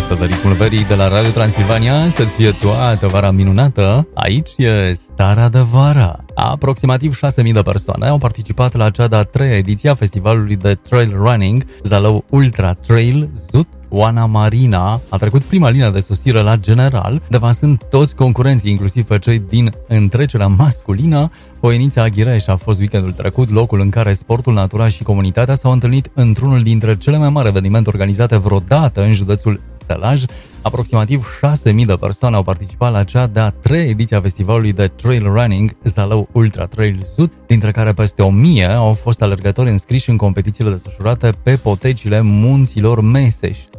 dimineața de ritmul verii de la Radio Transilvania. Să-ți fie toată vara minunată. Aici e Starea de Vară. Aproximativ 6.000 de persoane au participat la cea de-a treia ediție a festivalului de trail running Zalău Ultra Trail Zut. Oana Marina a trecut prima linie de sosire la general, devansând toți concurenții, inclusiv pe cei din întrecerea masculină. Voinița Aghireș a fost weekendul trecut locul în care sportul, natura și comunitatea s-au întâlnit într-unul dintre cele mai mari evenimente organizate vreodată în județul Sălaj. Aproximativ 6.000 de persoane au participat la cea de-a treia ediție a festivalului de trail running Zalău Ultra Trail Sud, dintre care peste 1.000 au fost alergători înscriși în competițiile desfășurate pe potecile munților Meseș.